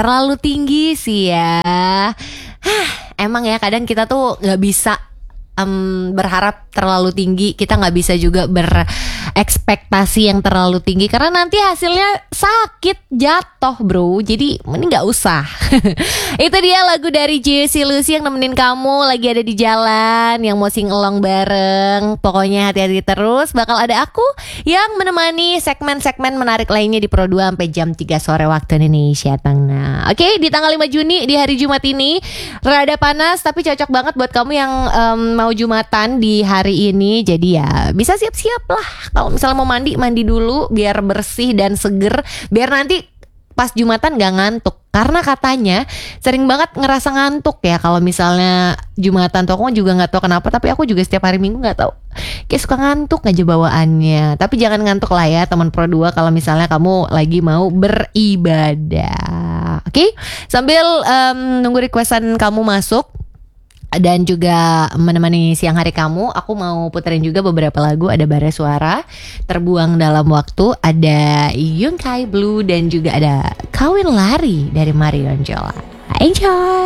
terlalu tinggi sih ya. Emang ya kadang kita tuh nggak bisa berharap terlalu tinggi, kita nggak bisa juga berekspektasi yang terlalu tinggi karena nanti hasilnya sakit jatuh bro. Jadi mending nggak usah. Itu dia lagu dari Juicy Lucy yang nemenin kamu lagi ada di jalan, yang mau sing along bareng. Pokoknya hati-hati terus, bakal ada aku yang menemani segmen-segmen menarik lainnya di Pro 2 sampai jam 3 sore waktu Indonesia Tengah. Oke, di tanggal 5 Juni di hari Jumat ini rada panas tapi cocok banget buat kamu yang mau Jumatan di hari ini. Jadi ya bisa siap-siap lah. Kalau misalnya mau mandi dulu biar bersih dan seger, biar nanti pas Jumatan gak ngantuk. Karena katanya sering banget ngerasa ngantuk ya kalau misalnya Jumatan. Tuh aku juga gak tahu kenapa, tapi aku juga setiap hari Minggu gak tahu, kayak suka ngantuk aja bawaannya. Tapi jangan ngantuk lah ya teman Pro 2 kalau misalnya kamu lagi mau beribadah. Oke? Sambil nunggu requestan kamu masuk dan juga menemani siang hari kamu, aku mau puterin juga beberapa lagu. Ada Bara Suara, Terbuang Dalam Waktu, ada Yungkai Blue, dan juga ada Kawin Lari dari Marion Jola. Enjoy!